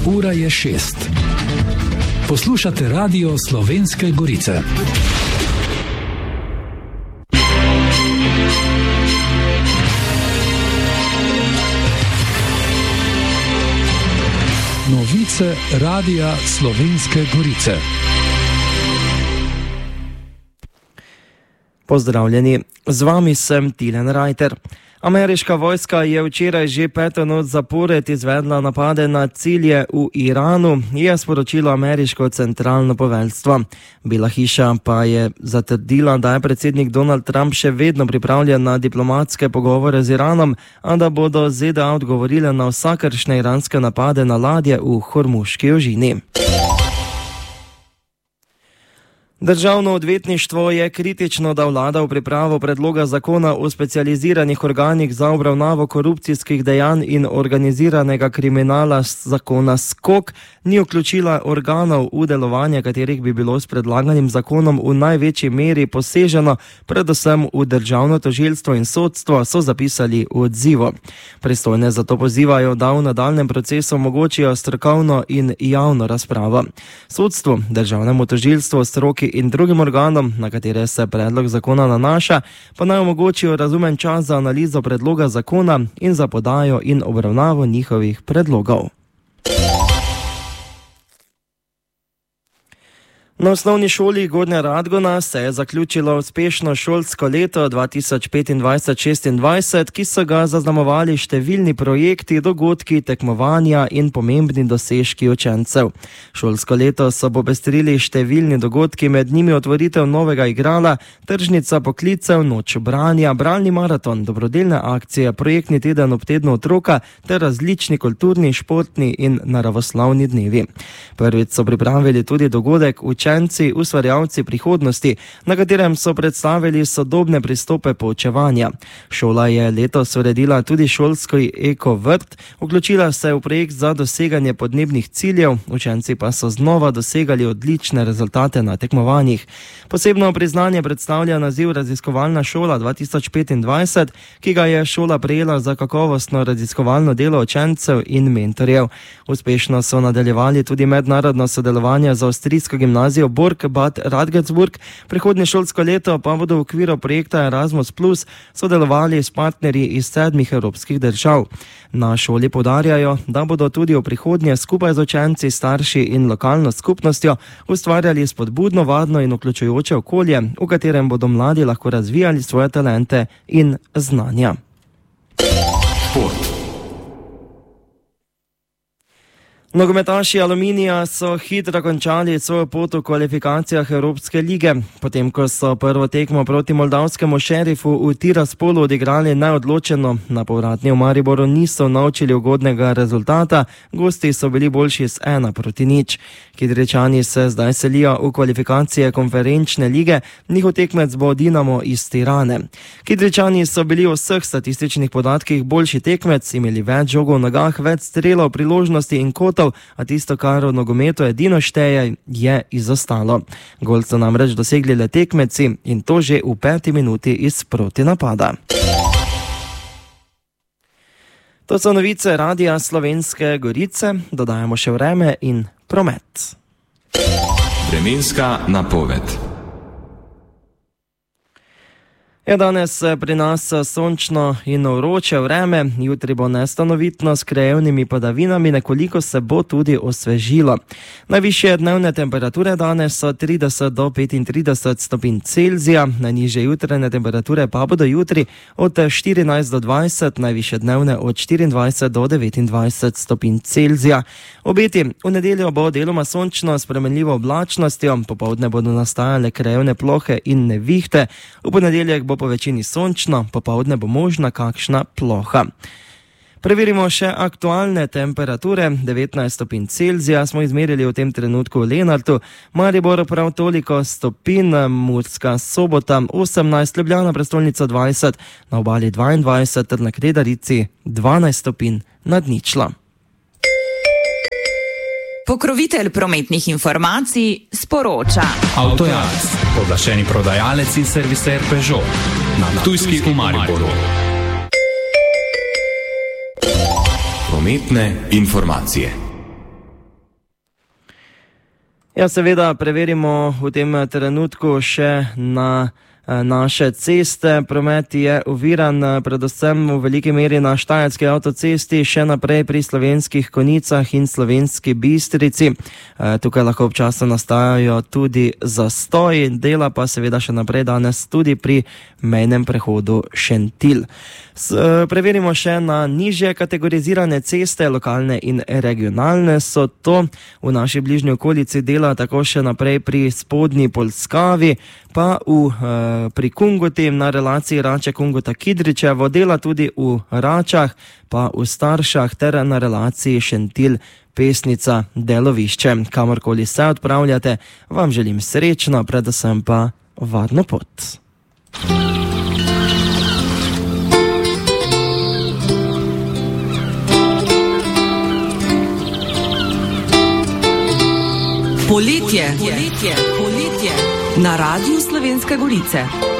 Ura je 6. Poslušate Radio Slovenske Gorice. Novice Radia Slovenske Gorice. Pozdravljeni, z vami sem Tilen Rajter. Ameriška vojska je včeraj že 5. noč zapored izvedla napade na cilje v Iranu, je sporočilo ameriško centralno poveljstvo. Bela hiša pa je zatrdila, da je predsednik Donald Trump še vedno pripravljen na diplomatske pogovore z Iranom, a da bodo ZDA odgovorile na vsakršne iranske napade na ladje v Hormuški ožini. Državno odvetništvo je kritično, da vlada v pripravo predloga zakona o specializiranih organih za obravnavo korupcijskih dejanj in organiziranega kriminala zakona SKOK ni vključila organov, v delovanje katerih bi bilo s predlaganim zakonom v največji meri poseženo, predvsem v državno tožilstvo in sodstvo, so zapisali v odzivu. Pristojne zato pozivajo, da v nadaljnjem procesu omogočijo strokovno in javno razpravo. Sodstvu, državnemu tožilstvu, stroki in drugim organom, na katere se predlog zakona nanaša, pa naj omogočijo razumen čas za analizo predloga zakona in za podajo in obravnavo njihovih predlogov. Na osnovni šoli Gornja Radgona se je zaključilo uspešno šolsko leto 2025-26, ki so ga zaznamovali številni projekti, dogodki, tekmovanja in pomembni dosežki učencev. Šolsko leto so popestrili številni dogodki, med njimi otvoritev novega igrala, tržnica poklicev, noč branja, bralni maraton, dobrodelne akcije, projektni teden ob tednu otroka ter različni kulturni, športni in naravoslovni dnevi. Prvič so pripravili tudi dogodek Učenci, ustvarjalci prihodnosti, na katerem so predstavili sodobne pristope poučevanja. Šola je letos uredila tudi šolski eko-vrt, vključila se v projekt za doseganje podnebnih ciljev, učenci pa so znova dosegali odlične rezultate na tekmovanjih. Posebno priznanje predstavlja naziv Raziskovalna šola 2025, ki ga je šola prejela za kakovostno raziskovalno delo učencev in mentorjev. Uspešno so nadaljevali tudi mednarodno sodelovanje z avstrijsko gimnazijo Burg Bad Radgersburg. Prihodnje šolsko leto pa bodo v okviru projekta Erasmus Plus sodelovali s partnerji iz 7 evropskih držav. Na šoli poudarjajo, da bodo tudi v prihodnje skupaj z učenci, starši in lokalno skupnostjo ustvarjali spodbudno, varno in vključujoče okolje, v katerem bodo mladi lahko razvijali svoje talente in znanja. Šport. Nogometaši Aluminija so hitro končali svojo pot v kvalifikacijah Evropske lige. Potem, ko so prvo tekmo proti moldavskemu Šerifu v Tiraspolu odigrali neodločeno, na povratni v Mariboru niso naučili ugodnega rezultata, gosti so bili boljši z 1-0. Kidričani se zdaj selijo v kvalifikacije konferenčne lige, njihov tekmec bo Dinamo iz Tirane. Kidričani so bili v vseh statističnih podatkih boljši tekmec, imeli več žogov v nogah, več strelov, priložnosti in kotov, a tisto, kar v nogometu edino šteje, je izostalo. Gol so namreč dosegli le tekmeci in to že v 5. minuti iz protinapada. To so novice Radia Slovenske Gorice, dodajamo še vreme in promet. Vremenska napoved. Je danes pri nas sončno in vroče vreme, jutri bo nestanovitno s krajevnimi padavinami, nekoliko se bo tudi osvežilo. Najvišje dnevne temperature danes so 30 do 35 stopinj Celzija, najnižje jutrajne temperature pa bodo jutri od 14 do 20, najvišje dnevne od 24 do 29 stopinj Celzija. Obeti: v nedeljo bo deloma sončno s spremenljivo oblačnostjo, popoldne bodo nastajale krajevne plohe in nevihte, v ponedeljek bo po večini sončno, popoldne bo možna kakšna ploha. Preverimo še aktualne temperature. 19 stopinj Celzija smo izmerili v tem trenutku v Lenartu, Maribor prav toliko stopinj, Murska Sobota 18, Ljubljana prestolnica 20, na obali 22 ter na Kredarici 12 stopinj nad ničlo. Pokrovitelj prometnih informacij sporoča. Avtojaz, pooblaščeni prodajalec in serviser Peugeot na Ptujski v Mariboru. Prometne informacije. Ja, seveda preverimo v tem trenutku še na naše ceste. Promet je oviran, predvsem v veliki meri na Štajerski avtocesti, še naprej pri Slovenskih Konjicah in Slovenski Bistrici. Tukaj lahko občasno nastajajo tudi zastoji, dela pa seveda še naprej danes tudi pri mejnem prehodu Šentilj. Preverimo še na nižje kategorizirane ceste, lokalne in regionalne so to. V naši bližnji okolici dela tako še naprej pri Spodnji Polskavi, pa pri Kungoti na relaciji Rače-Kungota-Kidričevo, dela tudi v Račah, pa v Staršah ter na relaciji Šentilj-Pesnica-Delovišče. Kamorkoli se odpravljate, vam želim srečno, predvsem pa varno pot. Poletje. Na Radiu Slovenske Gorice.